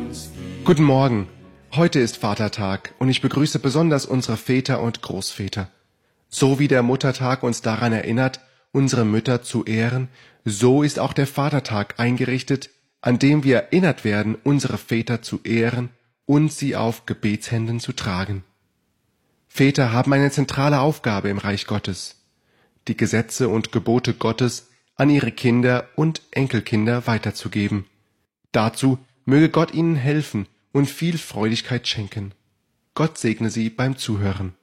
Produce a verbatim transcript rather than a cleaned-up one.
Guten Morgen. Heute ist Vatertag und ich begrüße besonders unsere Väter und Großväter. So wie der Muttertag uns daran erinnert, unsere Mütter zu ehren, so ist auch der Vatertag eingerichtet, an dem wir erinnert werden, unsere Väter zu ehren und sie auf Gebetshänden zu tragen. Väter haben eine zentrale Aufgabe im Reich Gottes, die Gesetze und Gebote Gottes an ihre Kinder und Enkelkinder weiterzugeben. Dazu möge Gott ihnen helfen und viel Freudigkeit schenken. Gott segne Sie beim Zuhören.